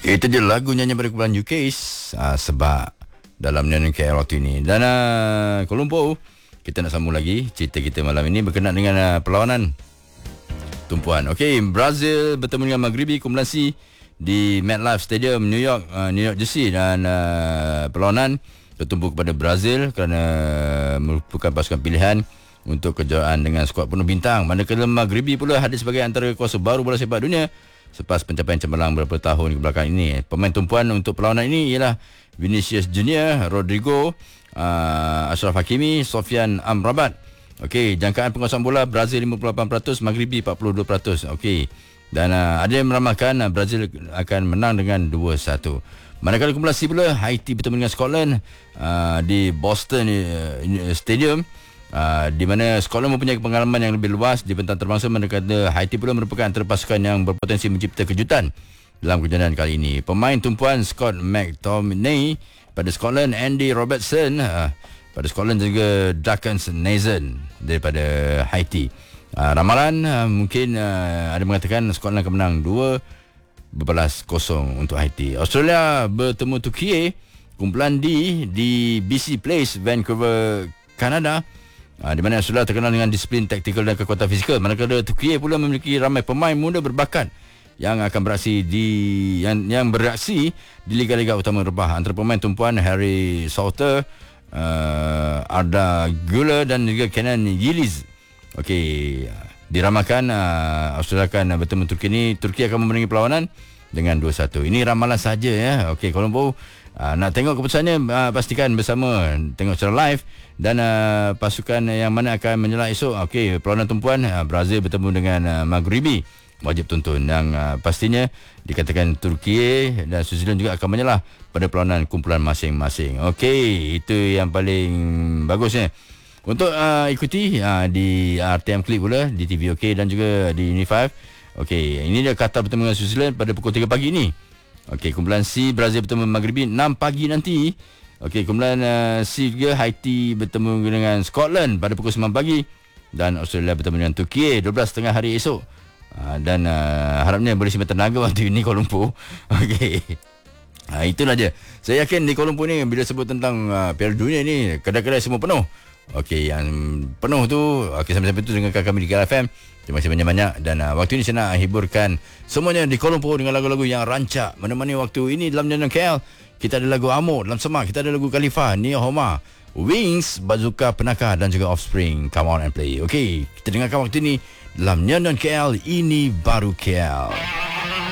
Itu dia lagu nyanyi pada kumpulan UK sebab dalam nyanyian KL waktu ini. Dan Kuala Lumpur, kita nak sambung lagi cerita kita malam ini berkenaan dengan perlawanan tumpuan. Okey, Brazil bertemu dengan Maghribi kumulasi di MetLife Stadium New York Jersey, dan perlawanan bertumpu kepada Brazil kerana merupakan pasukan pilihan untuk kejuaraan dengan skuad penuh bintang. Manakala Maghribi pula hadir sebagai antara kuasa baru bola sepak dunia selepas pencapaian cemerlang beberapa tahun kebelakang ini. Pemain tumpuan untuk perlawanan ini ialah Vinicius Junior, Rodrigo, Ashraf Hakimi, Sofian Amrabat. Okey, jangkaan penguasaan bola Brazil 58%, Maghribi 42%. Okey. Dan ada yang meramalkan Brazil akan menang dengan 2-1. Manakala kumulasi pula Haiti bertemu dengan Scotland di Boston Stadium, di mana Scotland mempunyai pengalaman yang lebih luas di bentang terbangsa, manakala Haiti pula merupakan antara pasukan yang berpotensi mencipta kejutan dalam kejuaraan kali ini. Pemain tumpuan Scott McTominay pada Scotland, Andy Robertson pada Scotland, juga Duncan Nathan daripada Haiti. Ramalan mungkin ada mengatakan Scotland akan menang 2-0 untuk Haiti. Australia bertemu Turki, kumpulan D di BC Place, Vancouver, Kanada, di mana Australia terkenal dengan disiplin taktikal dan kekuatan fizikal, manakala Turki pula memiliki ramai pemain muda berbakat yang akan beraksi yang beraksi di liga-liga utama Eropah. Antara pemain tumpuan Harry Sauter, Arda Güler dan juga Kenan Yiliz. Okey, diramalkan Australia akan bertemu Turki ini. Turki akan memenangi perlawanan dengan 2-1. Ini ramalan saja ya. Okey, Kuala Lumpur nak tengok keputusannya, pastikan bersama tengok secara live. Dan pasukan yang mana akan menyelah esok. Okey, perlawanan tumpuan Brazil bertemu dengan Maghribi, wajib tonton. Dan pastinya dikatakan Turki dan Switzerland juga akan menyelah pada perlawanan kumpulan masing-masing. Okey, itu yang paling bagusnya. Untuk ikuti di RTM Click pula, di TV OK dan juga di Uni5. Okey, ini dia Qatar bertemu dengan Switzerland pada pukul 3 pagi ni. Okey, kumpulan C Brazil bertemu Maghribi 6 pagi nanti. Okey, kumpulan C juga Haiti bertemu dengan Scotland pada pukul 9 pagi, dan Australia bertemu dengan Turki 12.30 hari esok. Dan harapnya boleh simpan tenaga waktu ini Kuala Lumpur. Okey. Itulah dia. Saya yakin di Kuala Lumpur ni bila sebut tentang Piala Dunia ni, kedai-kedai semua penuh. Okey, yang penuh tu, okey, sampai-sampai tu dengarkan kami di KLFM. Terima kasih banyak-banyak. Dan waktu ini saya nak hiburkan semuanya di Kuala Lumpur dengan lagu-lagu yang rancak menemani waktu ini dalam Nyanyian KL. Kita ada lagu Amor dalam Semak, kita ada lagu Khalifah, Nia Homa, Wings, Bazooka Penakah dan juga Offspring, Come On and Play. Okey, kita dengarkan waktu ini dalam Nyanyian KL. Ini baru KL.